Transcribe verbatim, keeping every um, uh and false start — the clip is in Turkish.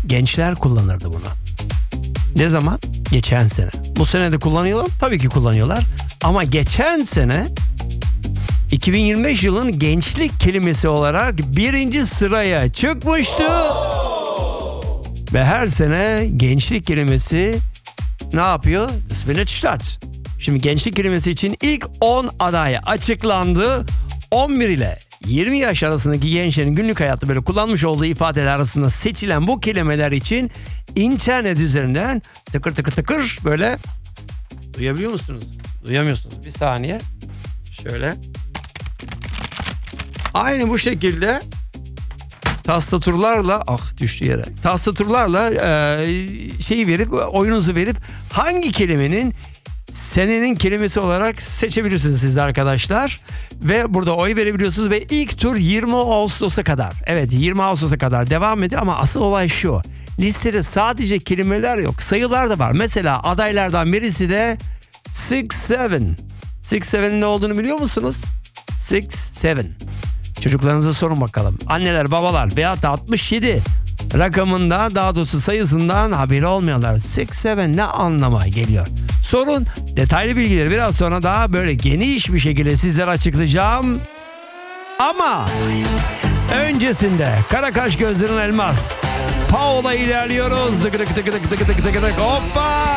gençler kullanırdı bunu. Ne zaman? Geçen sene. Bu sene de kullanıyorlar. Tabii ki kullanıyorlar. Ama geçen sene iki bin yirmi beş yılın gençlik kelimesi olarak birinci sıraya çıkmıştı. Ve her sene gençlik kelimesi ne yapıyor? Das findet statt. Şimdi gençlik kelimesi için ilk on aday açıklandı. on bir ile yirmi yaş arasındaki gençlerin günlük hayatta böyle kullanmış olduğu ifadeler arasında seçilen bu kelimeler için internet üzerinden tıkır tıkır tıkır böyle duyabiliyor musunuz? Duyamıyorsunuz. Bir saniye. Şöyle. Aynı bu şekilde tastaturlarla ah düştü yere. Tastaturlarla e, şeyi verip oyununuzu verip hangi kelimenin senenin kelimesi olarak seçebilirsiniz siz de arkadaşlar. Ve burada oy verebiliyorsunuz ve ilk tur yirmi Ağustos'a kadar. Evet yirmi Ağustos'a kadar devam ediyor ama asıl olay şu. Listede sadece kelimeler yok. Sayılar da var. Mesela adaylardan birisi de altı yedi. altı yedi'nin ne olduğunu biliyor musunuz? altı yedi. Çocuklarınıza sorun bakalım. Anneler, babalar veyahut da altmış yedi rakamında daha doğrusu sayısından haberi olmayanlar altı yedi ne anlama geliyor? Sorun, detaylı bilgileri biraz sonra daha böyle geniş bir şekilde sizlere açıklayacağım. Ama öncesinde kara kaş gözlerin elmas. Paola ilerliyoruz. Tık tık tık tık tık tık tık tık. Hoppa!